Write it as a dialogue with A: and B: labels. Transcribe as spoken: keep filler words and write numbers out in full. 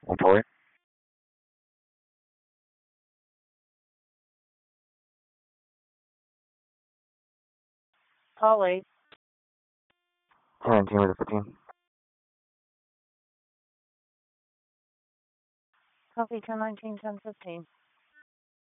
A: one four eight.
B: Polly.
A: ten nineteen with a fifteen.
B: Copy ten nineteen ten fifteen.